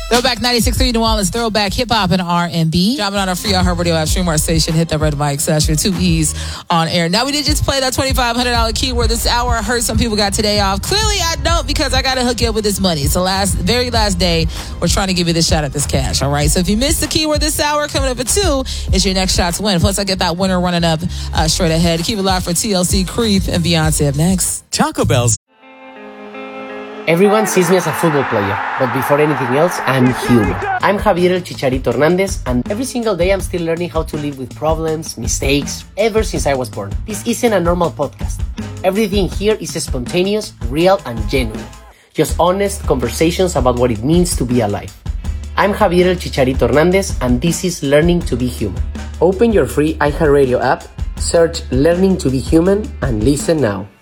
Throwback 96.3 New Orleans, throwback hip-hop and R&B. Dropping on our free iHeartRadio app, stream our station, hit that red mic, slash with 2 E's on air. Now, we did just play that $2,500 keyword this hour. I heard some people got today off. Clearly, I don't, because I got to hook you up with this money. It's the very last day. We're trying to give you this shot at this cash, all right? So if you missed the keyword this hour, coming up at 2 is your next shot to win. Plus, I get that winner running up straight ahead. Keep it live for TLC, Creep, and Beyonce up next. Taco Bell's. Everyone sees me as a football player, but before anything else, I'm human. I'm Javier El Chicharito Hernandez, and every single day I'm still learning how to live with problems, mistakes, ever since I was born. This isn't a normal podcast. Everything here is spontaneous, real, and genuine. Just honest conversations about what it means to be alive. I'm Javier El Chicharito Hernandez, and this is Learning to be Human. Open your free iHeartRadio app, search Learning to be Human, and listen now.